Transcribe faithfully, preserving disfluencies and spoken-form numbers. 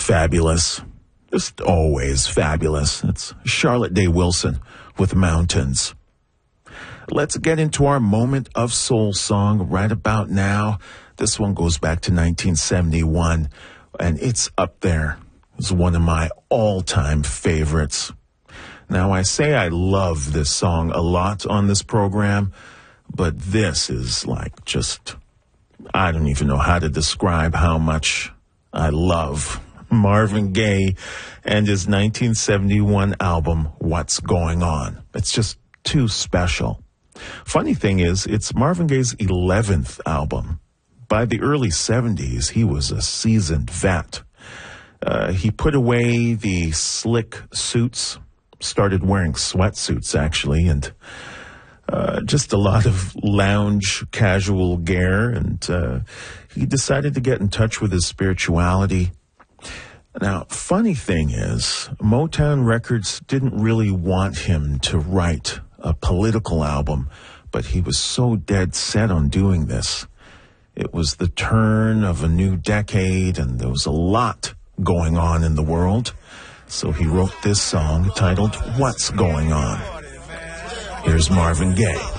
fabulous. Just always fabulous. It's Charlotte Day Wilson with Mountains. Let's get into our moment of soul song right about now. This one goes back to nineteen seventy-one, and it's up there. It's one of my all-time favorites. Now, I say I love this song a lot on this program, but this is like just, I don't even know how to describe how much I love Marvin Gaye and his nineteen seventy-one album, What's Going On. It's just too special. Funny thing is, it's Marvin Gaye's eleventh album. By the early seventies, he was a seasoned vet. Uh, he put away the slick suits, started wearing sweatsuits, actually, and uh, just a lot of lounge casual gear, and uh, he decided to get in touch with his spirituality. Now, funny thing is, Motown Records didn't really want him to write a political album, but he was so dead set on doing this. It was the turn of a new decade, and there was a lot going on in the world. So he wrote this song titled What's Going On. Here's Marvin Gaye.